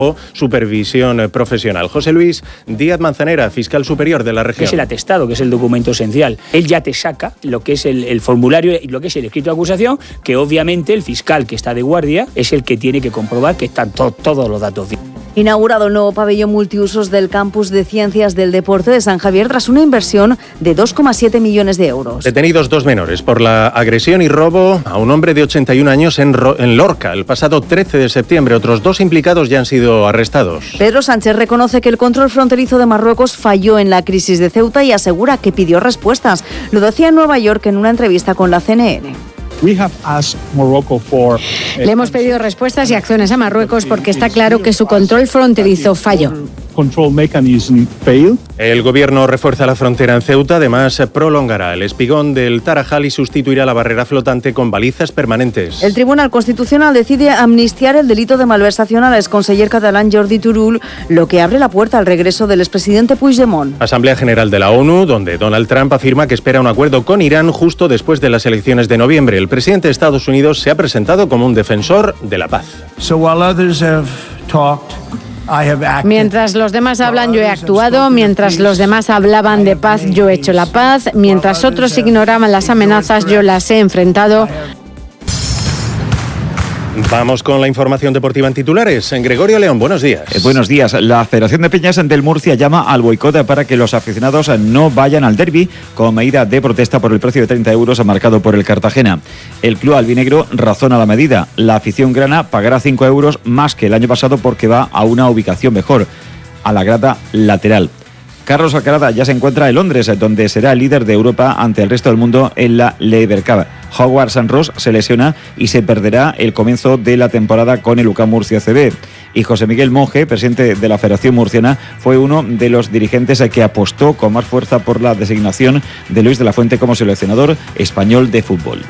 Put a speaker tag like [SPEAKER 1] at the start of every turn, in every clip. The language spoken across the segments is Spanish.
[SPEAKER 1] o supervisión profesional. José Luis Díaz Manzanera, fiscal superior de la región.
[SPEAKER 2] Es el atestado, que es el documento esencial. Él ya te saca lo que es el formulario y lo que es el escrito de acusación, que obviamente el fiscal que está de guardia es el que tiene que comprobar que están todos los datos bien.
[SPEAKER 3] Inaugurado el nuevo pabellón multiusos del Campus de Ciencias del Deporte de San Javier tras una inversión de 2,7 millones de euros.
[SPEAKER 1] Detenidos 2 menores por la agresión y robo a un hombre de 81 años en Lorca el pasado 13 de septiembre. Otros 2 implicados ya han sido arrestados.
[SPEAKER 3] Pedro Sánchez reconoce que el control fronterizo de Marruecos falló en la crisis de Ceuta y asegura que pidió respuestas. Lo decía en Nueva York en una entrevista con la CNN.
[SPEAKER 4] Le hemos pedido respuestas y acciones a Marruecos porque está claro que su control fronterizo falló.
[SPEAKER 1] El gobierno refuerza la frontera en Ceuta, además prolongará el espigón del Tarajal y sustituirá la barrera flotante con balizas permanentes.
[SPEAKER 3] El Tribunal Constitucional decide amnistiar el delito de malversación al exconseller catalán Jordi Turull, lo que abre la puerta al regreso del expresidente Puigdemont.
[SPEAKER 1] Asamblea General de la ONU, donde Donald Trump afirma que espera un acuerdo con Irán justo después de las elecciones de noviembre. El presidente de Estados Unidos se ha presentado como un defensor de la paz.
[SPEAKER 4] Mientras los demás hablan, yo he actuado. Mientras los demás hablaban de paz, yo he hecho la paz. Mientras otros ignoraban las amenazas, yo las he enfrentado.
[SPEAKER 1] Vamos con la información deportiva en titulares. En Gregorio León, buenos días.
[SPEAKER 5] Buenos días. La Federación de Peñas del Murcia llama al boicot para que los aficionados no vayan al derbi como medida de protesta por el precio de 30 euros marcado por el Cartagena. El club albinegro razona la medida. La afición grana pagará 5 euros más que el año pasado porque va a una ubicación mejor, a la grada lateral. Carlos Alcaraz ya se encuentra en Londres, donde será el líder de Europa ante el resto del mundo en la Laver Cup. Howard Sanros se lesiona y se perderá el comienzo de la temporada con el UCAM Murcia CB. Y José Miguel Monge, presidente de la Federación Murciana, fue uno de los dirigentes que apostó con más fuerza por la designación de Luis de la Fuente como seleccionador español de fútbol.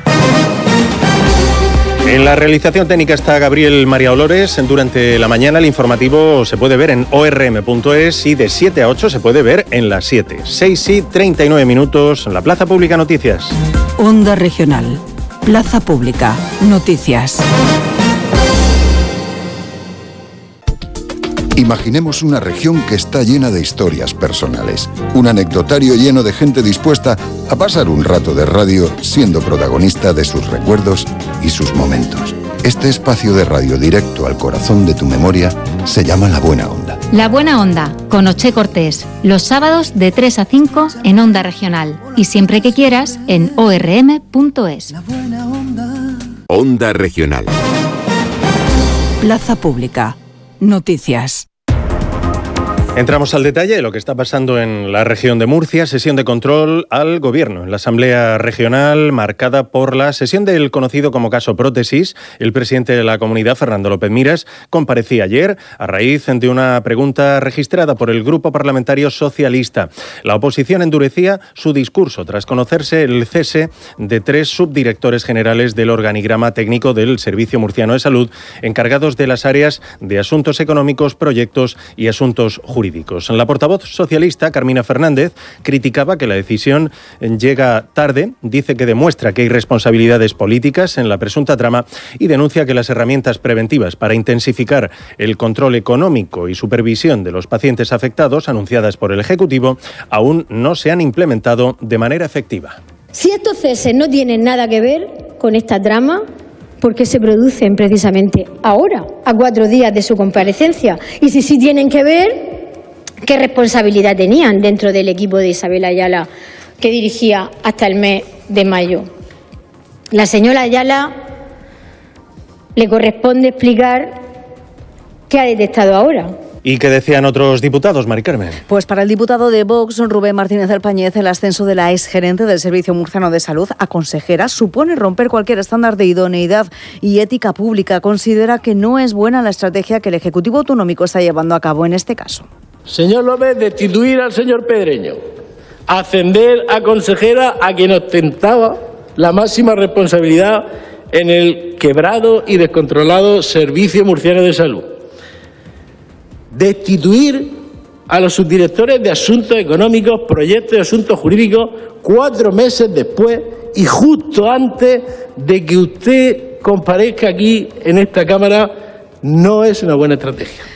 [SPEAKER 1] En la realización técnica está Gabriel María Olores. Durante la mañana el informativo se puede ver en orm.es y de 7 a 8 se puede ver en las 7. 6 y 39 minutos en la Plaza Pública Noticias.
[SPEAKER 6] Onda Regional. Plaza Pública Noticias.
[SPEAKER 7] Imaginemos una región que está llena de historias personales, un anecdotario lleno de gente dispuesta a pasar un rato de radio siendo protagonista de sus recuerdos y sus momentos. Este espacio de radio directo al corazón de tu memoria se llama La Buena Onda.
[SPEAKER 8] La Buena Onda, con Oche Cortés, los sábados de 3 a 5 en Onda Regional y siempre que quieras en orm.es.
[SPEAKER 9] Onda Regional.
[SPEAKER 6] Plaza Pública Noticias.
[SPEAKER 1] Entramos al detalle de lo que está pasando en la región de Murcia. Sesión de control al Gobierno en la Asamblea Regional, marcada por la sesión del conocido como caso Prótesis. El presidente de la comunidad, Fernando López Miras, comparecía ayer a raíz de una pregunta registrada por el Grupo Parlamentario Socialista. La oposición endurecía su discurso tras conocerse el cese de 3 subdirectores generales del organigrama técnico del Servicio Murciano de Salud, encargados de las áreas de asuntos económicos, proyectos y asuntos jurídicos. La portavoz socialista, Carmina Fernández, criticaba que la decisión llega tarde, dice que demuestra que hay responsabilidades políticas en la presunta trama y denuncia que las herramientas preventivas para intensificar el control económico y supervisión de los pacientes afectados, anunciadas por el Ejecutivo, aún no se han implementado de manera efectiva.
[SPEAKER 10] Si estos ceses no tienen nada que ver con esta trama, ¿por qué se producen precisamente ahora, a 4 días de su comparecencia? Y si sí tienen que ver, ¿qué responsabilidad tenían dentro del equipo de Isabel Ayala que dirigía hasta el mes de mayo? La señora Ayala le corresponde explicar qué ha detectado ahora.
[SPEAKER 1] ¿Y qué decían otros diputados, Mari Carmen?
[SPEAKER 3] Pues para el diputado de Vox, Rubén Martínez Alpañez, el ascenso de la exgerente del Servicio Murciano de Salud a consejera supone romper cualquier estándar de idoneidad y ética pública. Considera que no es buena la estrategia que el Ejecutivo Autonómico está llevando a cabo en este caso.
[SPEAKER 11] Señor López, destituir al señor Pedreño, ascender a consejera a quien ostentaba la máxima responsabilidad en el quebrado y descontrolado Servicio Murciano de Salud. Destituir a los subdirectores de Asuntos Económicos, Proyectos y Asuntos Jurídicos 4 meses después y justo antes de que usted comparezca aquí en esta Cámara no es una buena estrategia.